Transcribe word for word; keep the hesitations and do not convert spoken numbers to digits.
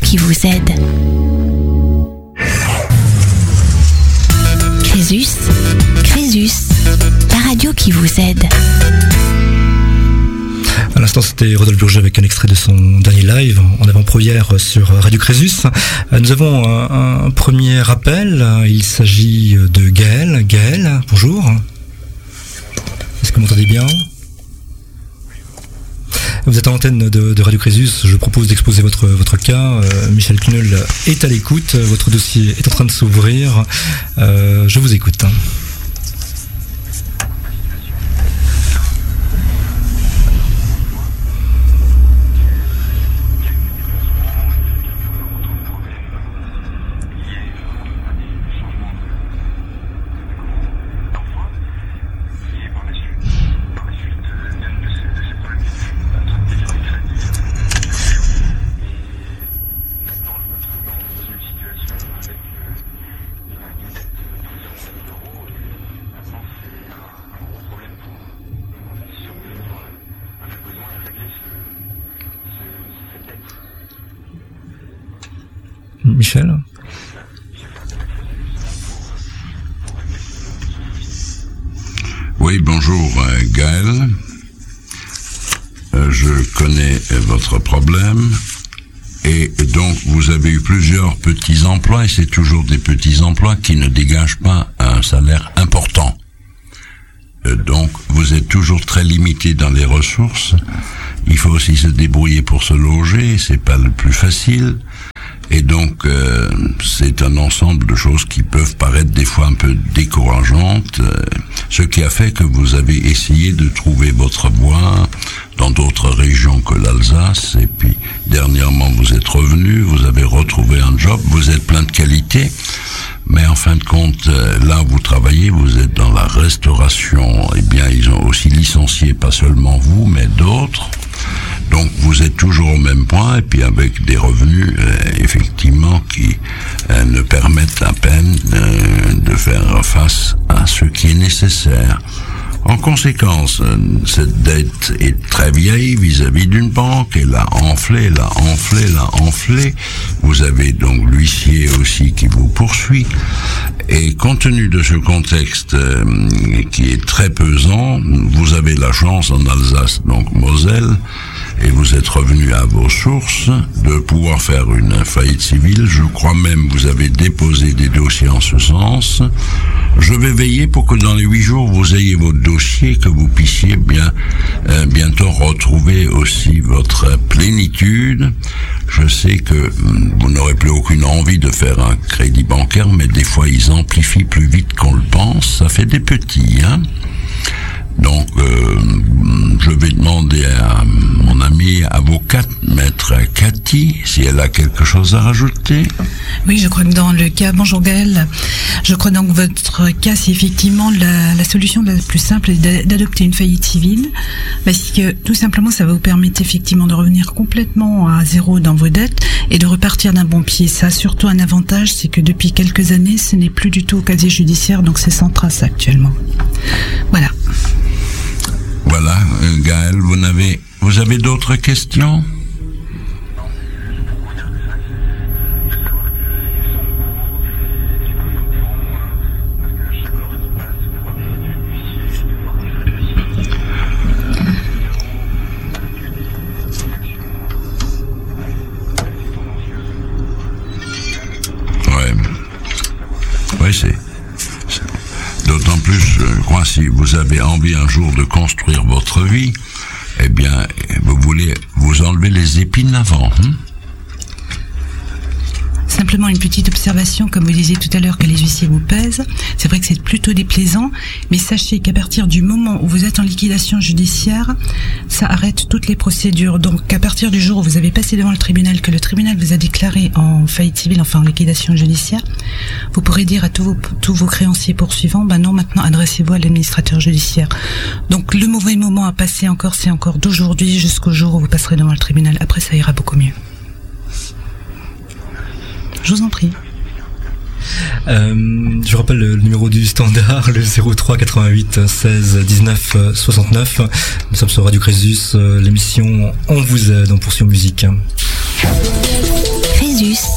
qui vous aide. Crésus, Crésus, la radio qui vous aide. À l'instant, c'était Rodolphe Burger avec un extrait de son dernier live en avant-première sur Radio Crésus. Nous avons un, un premier appel. Il s'agit de Gaël. Gaël, bonjour. Est-ce que vous m'entendez bien ? Vous êtes à l'antenne de, de Radio Crésus. Je propose d'exposer votre, votre cas. Euh, Michel Knoll est à l'écoute. Votre dossier est en train de s'ouvrir. Euh, je vous écoute. Michel ? Oui, bonjour euh, Gaël. Euh, je connais euh, votre problème et donc vous avez eu plusieurs petits emplois et c'est toujours des petits emplois qui ne dégagent pas un salaire important. Euh, donc vous êtes toujours très limité dans les ressources. Il faut aussi se débrouiller pour se loger, c'est pas le plus facile. Et donc, euh, c'est un ensemble de choses qui peuvent paraître des fois un peu décourageantes, euh, ce qui a fait que vous avez essayé de trouver votre voie dans d'autres régions que l'Alsace, et puis dernièrement vous êtes revenu, vous avez retrouvé un job, vous êtes plein de qualités, mais en fin de compte, euh, là où vous travaillez, vous êtes dans la restauration, eh bien ils ont aussi licencié pas seulement vous, mais d'autres. Donc vous êtes toujours au même point et puis avec des revenus euh, effectivement qui euh, ne permettent à peine euh, de faire face à ce qui est nécessaire. En conséquence, euh, cette dette est très vieille vis-à-vis d'une banque, elle a enflé, elle a enflé, elle a enflé. Vous avez donc l'huissier aussi qui vous poursuit. Et compte tenu de ce contexte euh, qui est très pesant, vous avez la chance en Alsace, donc Moselle, et vous êtes revenu à vos sources de pouvoir faire une faillite civile. Je crois même que vous avez déposé des dossiers en ce sens. Je vais veiller pour que dans les huit jours, vous ayez votre dossier, que vous puissiez bien euh, bientôt retrouver aussi votre plénitude. Je sais que vous n'aurez plus aucune envie de faire un crédit bancaire, mais des fois, ils amplifient plus vite qu'on le pense. Ça fait des petits, hein. Donc, euh, je vais demander à mon amie avocate, maître Cathy, si elle a quelque chose à rajouter. Oui, je crois que dans le cas, bonjour Gaël, je crois donc votre cas, c'est effectivement la, la solution la plus simple est d'adopter une faillite civile, parce que tout simplement, ça va vous permettre effectivement de revenir complètement à zéro dans vos dettes et de repartir d'un bon pied. Ça a surtout un avantage, c'est que depuis quelques années, ce n'est plus du tout au casier judiciaire, donc c'est sans trace actuellement. Voilà. Voilà, Gaël, vous n'avez, vous avez d'autres questions ? Ouais, ouais, c'est... D'autant plus, je crois, si vous avez envie un jour de construire votre vie, eh bien, vous voulez vous enlever les épines avant. Hein? Simplement une petite observation, comme vous disiez tout à l'heure que les huissiers vous pèsent. C'est vrai que c'est plutôt déplaisant, mais sachez qu'à partir du moment où vous êtes en liquidation judiciaire, ça arrête toutes les procédures. Donc à partir du jour où vous avez passé devant le tribunal, que le tribunal vous a déclaré en faillite civile, enfin en liquidation judiciaire, vous pourrez dire à tous vos, tous vos créanciers poursuivants, ben non, maintenant adressez-vous à l'administrateur judiciaire. Donc le mauvais moment à passer encore, c'est encore d'aujourd'hui jusqu'au jour où vous passerez devant le tribunal. Après, ça ira beaucoup mieux. Je vous en prie. Euh, je rappelle le numéro du standard, le zéro trois quatre-vingt-huit seize dix-neuf soixante-neuf. Nous sommes sur Radio Crésus, l'émission On vous aide, on poursuit en musique.